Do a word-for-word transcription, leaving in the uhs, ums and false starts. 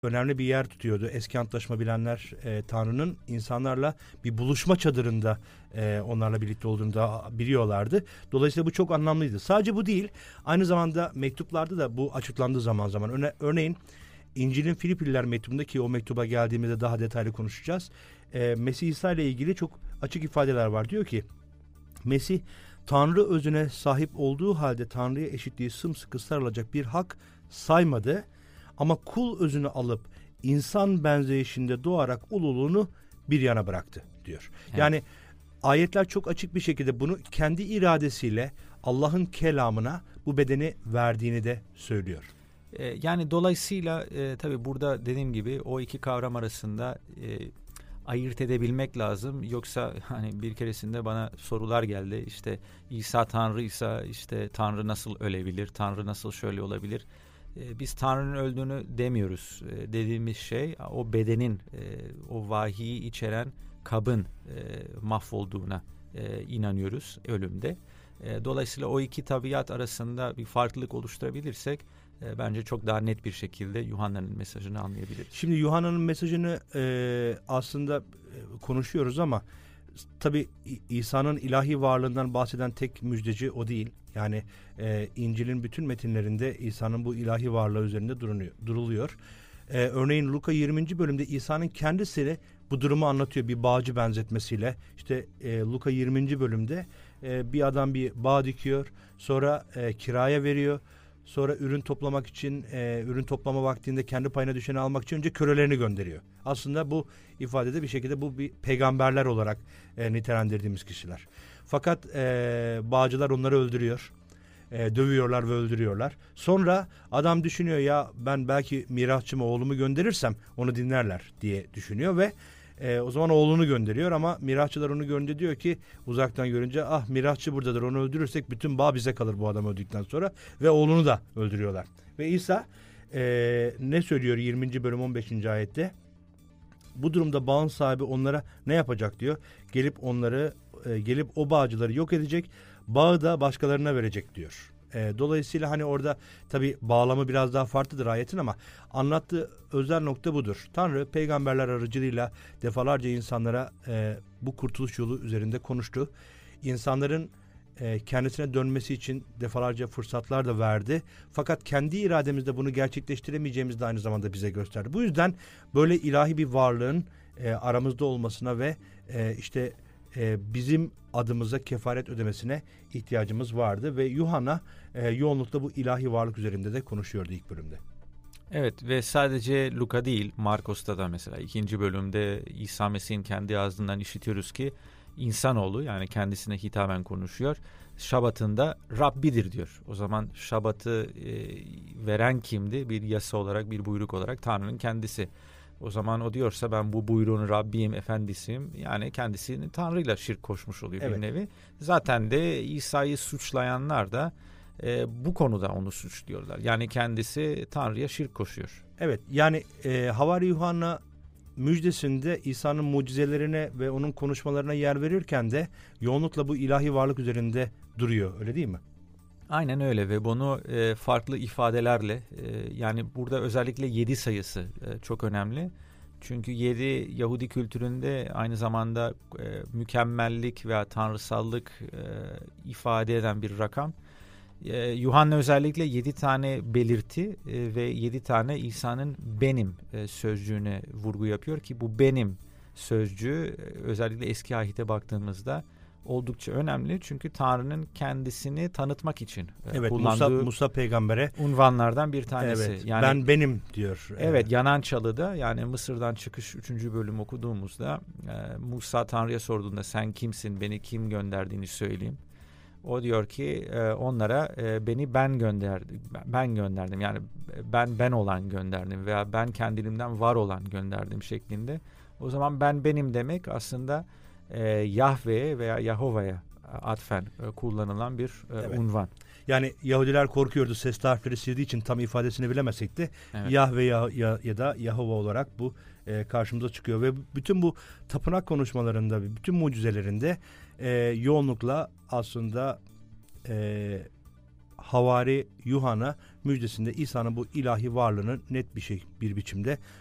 önemli bir yer tutuyordu. Eski antlaşma bilenler e, Tanrı'nın insanlarla bir buluşma çadırında e, onlarla birlikte olduğunu da biliyorlardı. Dolayısıyla bu çok anlamlıydı. Sadece bu değil, aynı zamanda mektuplarda da bu açıklandığı zaman zaman. Öne, örneğin İncil'in Filipliler mektubunda, ki o mektuba geldiğimizde daha detaylı konuşacağız. E, Mesih İsa ile ilgili çok açık ifadeler var. Diyor ki, Mesih Tanrı özüne sahip olduğu halde Tanrı'ya eşitliği sımsıkı sarılacak bir hak saymadı. Ama kul özünü alıp insan benzeyişinde doğarak ululuğunu bir yana bıraktı diyor. Evet. Yani ayetler çok açık bir şekilde bunu kendi iradesiyle Allah'ın kelamına bu bedeni verdiğini de söylüyor. E, yani dolayısıyla e, tabii burada dediğim gibi o iki kavram arasında e, ayırt edebilmek lazım. Yoksa hani bir keresinde bana sorular geldi. İşte İsa Tanrıysa işte Tanrı nasıl ölebilir? Tanrı nasıl şöyle olabilir? Biz Tanrı'nın öldüğünü demiyoruz. Dediğimiz şey o bedenin, o vahiyi içeren kabın mahvolduğuna inanıyoruz ölümde. Dolayısıyla o iki tabiat arasında bir farklılık oluşturabilirsek bence çok daha net bir şekilde Yuhanna'nın mesajını anlayabiliriz. Şimdi Yuhanna'nın mesajını e, aslında konuşuyoruz ama tabii İsa'nın ilahi varlığından bahseden tek müjdeci o değil. Yani e, İncil'in bütün metinlerinde İsa'nın bu ilahi varlığı üzerinde durunuyor, duruluyor. E, örneğin Luka yirminci bölümde İsa'nın kendisini bu durumu anlatıyor bir bağcı benzetmesiyle. İşte e, Luka yirminci bölümde e, bir adam bir bağ dikiyor, sonra e, kiraya veriyor. Sonra ürün toplamak için, e, ürün toplama vaktinde kendi payına düşeni almak için önce kölelerini gönderiyor. Aslında bu ifadede bir şekilde bu bir peygamberler olarak e, nitelendirdiğimiz kişiler. Fakat e, bağcılar onları öldürüyor. E, dövüyorlar ve öldürüyorlar. Sonra adam düşünüyor, ya ben belki mirasçıma oğlumu gönderirsem onu dinlerler diye düşünüyor ve e, o zaman oğlunu gönderiyor ama mirasçılar onu görünce diyor ki, uzaktan görünce, ah mirasçı buradadır, onu öldürürsek bütün bağ bize kalır bu adam öldükten sonra, ve oğlunu da öldürüyorlar. Ve İsa e, ne söylüyor yirminci bölüm on beşinci ayette? Bu durumda bağın sahibi onlara ne yapacak diyor. Gelip onları e, gelip o bağcıları yok edecek, bağı da başkalarına verecek diyor. E, dolayısıyla hani orada tabii bağlamı biraz daha farklıdır ayetin ama anlattığı özel nokta budur. Tanrı peygamberler aracılığıyla defalarca insanlara e, bu kurtuluş yolu üzerinde konuştu. İnsanların e, kendisine dönmesi için defalarca fırsatlar da verdi. Fakat kendi irademizde bunu gerçekleştiremeyeceğimizi de aynı zamanda bize gösterdi. Bu yüzden böyle ilahi bir varlığın e, aramızda olmasına ve e, işte e, bizim adımıza kefaret ödemesine ihtiyacımız vardı ve Yuhanna e, yoğunlukla bu ilahi varlık üzerinde de konuşuyordu ilk bölümde. Evet ve sadece Luka değil, Markos'ta da mesela ikinci bölümde İsa Mesih'in kendi ağzından işitiyoruz ki insanoğlu, yani kendisine hitaben konuşuyor, Şabat'ında Rabbidir diyor. O zaman Şabat'ı e, veren kimdi? Bir yasa olarak, bir buyruk olarak Tanrı'nın kendisi. O zaman o diyorsa ben bu buyruğun Rabbiyim, efendisiyim, yani kendisini Tanrı'yla şirk koşmuş oluyor evet. Bir nevi. Zaten de İsa'yı suçlayanlar da e, bu konuda onu suçluyorlar. Yani kendisi Tanrı'ya şirk koşuyor. Evet, yani e, Havari Yuhanna müjdesinde İsa'nın mucizelerine ve onun konuşmalarına yer verirken de yoğunlukla bu ilahi varlık üzerinde duruyor, öyle değil mi? Aynen öyle ve bunu e, farklı ifadelerle e, yani burada özellikle yedi sayısı e, çok önemli. Çünkü yedi Yahudi kültüründe aynı zamanda e, mükemmellik veya tanrısallık e, ifade eden bir rakam. E, Yuhanna özellikle yedi tane belirti e, ve yedi tane İsa'nın benim e, sözcüğüne vurgu yapıyor ki bu benim sözcüğü e, özellikle eski ahite baktığımızda oldukça önemli çünkü Tanrı'nın kendisini tanıtmak için evet, kullandığı Musa, Musa peygambere unvanlardan bir tanesi. Evet, yani, ben benim diyor. Evet, yanan çalıda yani Mısır'dan çıkış üçüncü bölüm okuduğumuzda e, Musa Tanrı'ya sorduğunda sen kimsin, beni kim gönderdiğini söyleyeyim. O diyor ki e, onlara e, beni ben gönderdim, ben gönderdim yani ben ben olan gönderdim veya ben kendiliğimden var olan gönderdim şeklinde. O zaman ben benim demek aslında e, Yahve'ye veya Yahova'ya atfen e, kullanılan bir e, evet. unvan. Yani Yahudiler korkuyordu, ses harfleri sildiği için tam ifadesini bilemesek de evet. Yahve ya, ya, ya da Yahova olarak bu e, karşımıza çıkıyor ve bütün bu tapınak konuşmalarında, bütün mucizelerinde e, yoğunlukla aslında e, havari Yuhanna müjdesinde İsa'nın bu ilahi varlığını net bir şey bir biçimde